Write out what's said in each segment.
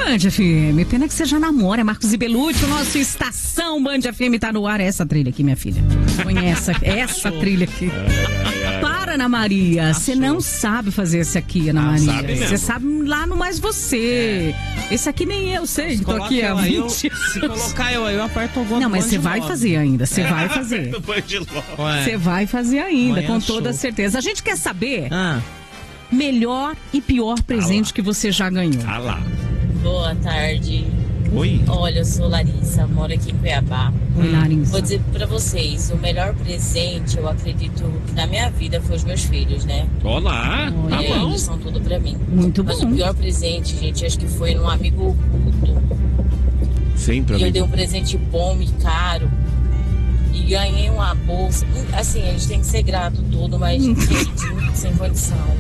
Band FM. Pena que você já namora, Marcos e Belucci. O nosso Estação Band FM tá no ar. É essa trilha aqui, minha filha. Conhece essa trilha aqui. Para, Ana Maria. Você não sabe fazer esse aqui, Ana Maria. Você sabe lá no Mais Você. Esse aqui nem eu sei. Tô aqui há 20 anos. Se colocar eu aperto alguma coisa. Não, mas você vai fazer ainda. Você vai fazer. Você vai fazer ainda, com toda certeza. A gente quer saber melhor e pior presente que você já ganhou. Lá. Boa tarde. Oi. Olha, eu sou Larissa, moro aqui em Cuiabá. Oi, Larissa. Vou dizer pra vocês, o melhor presente, eu acredito que na minha vida foi os meus filhos, né? Olá. E eles são tudo pra mim. Muito bom. Mas o pior presente, gente, acho que foi num amigo oculto. Sempre. E eu dei um presente bom e caro. E ganhei uma bolsa. Assim, a gente tem que ser grato tudo, mas sem condição.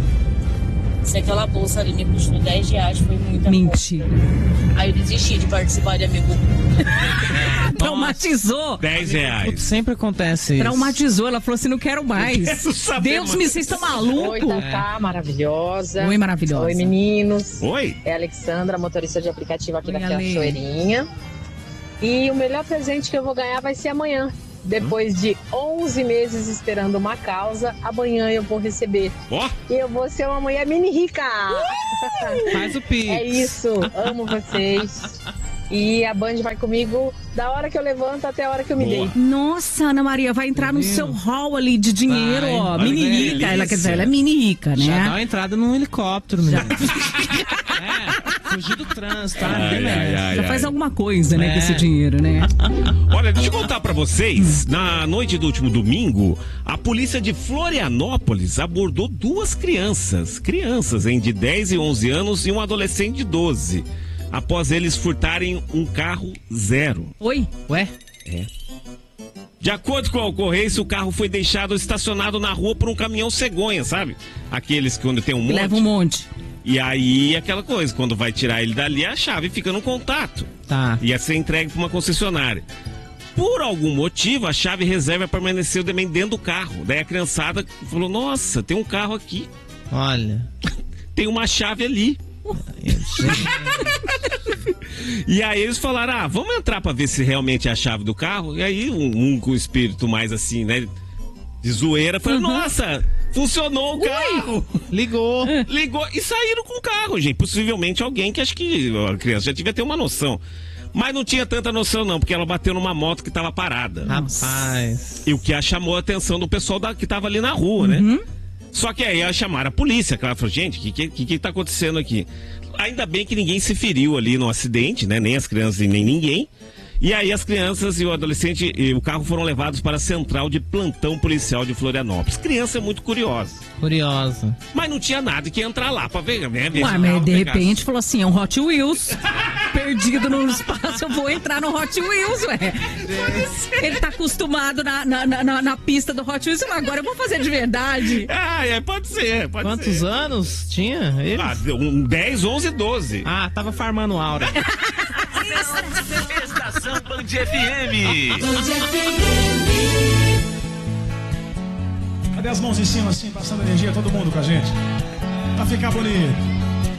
Se aquela bolsa ali me custou R$10, foi muita Mentira. Coisa. Aí eu desisti de participar de amigo. Traumatizou. R$10. Sempre acontece isso. Traumatizou. Ela falou assim, não quero mais. Deus me, vocês estão malucos? Oi, Tatá, maravilhosa. Oi, maravilhosa. Oi, meninos. Oi. É a Alexandra, motorista de aplicativo aqui da Ale. Cachoeirinha. E o melhor presente que eu vou ganhar vai ser amanhã. Depois de 11 meses esperando uma causa, amanhã eu vou receber. E eu vou ser uma mulher mini rica. Faz o pix. É isso, amo vocês. E a Band vai comigo da hora que eu levanto até a hora que eu me deito. Nossa, Ana Maria, vai entrar no seu hall ali de dinheiro, ó. Mini rica. Ela quer dizer, ela é mini rica, né? Já dá uma entrada num helicóptero, menino. Fugir do trânsito, Já faz alguma coisa, né, com esse dinheiro, né? Olha, deixa eu contar pra vocês. Na noite do último domingo, a polícia de Florianópolis abordou duas crianças, de 10 e 11 anos e um adolescente de 12, após eles furtarem um carro zero. Oi? Ué? De acordo com a ocorrência, o carro foi deixado estacionado na rua por um caminhão cegonha, sabe? Aqueles que quando tem um monte... Leva um monte. E aí, aquela coisa, quando vai tirar ele dali, a chave fica no contato. Tá. Ia ser entregue para uma concessionária. Por algum motivo, a chave reserva permaneceu também dentro do carro. Daí a criançada falou, nossa, tem um carro aqui. Olha. Tem uma chave ali. E aí eles falaram, vamos entrar para ver se realmente é a chave do carro. E aí, um com o espírito mais assim, né, de zoeira, falou, nossa... Funcionou o carro. Ligou e saíram com o carro, gente. Possivelmente alguém que acho que a criança já devia ter uma noção. Mas não tinha tanta noção não, porque ela bateu numa moto que estava parada. Rapaz. E o que chamou a atenção do pessoal que estava ali na rua, né? Só que aí chamaram a polícia, que ela falou, gente, o que tá acontecendo aqui? Ainda bem que ninguém se feriu ali no acidente, né? Nem as crianças e nem ninguém. E aí as crianças e o adolescente e o carro foram levados para a central de plantão policial de Florianópolis. Criança é muito curiosa. Mas não tinha nada que entrar lá pra ver, né? Mas de repente falou assim, é um Hot Wheels. Perdido no espaço, eu vou entrar no Hot Wheels, ué. Ele tá acostumado na pista do Hot Wheels, mas agora eu vou fazer de verdade. Pode ser. Quantos anos tinha ele? 10, 11, 12. Tava farmando aura. Estação Band FM. Cadê as mãos em cima assim, passando energia, todo mundo com a gente? Pra ficar bonito.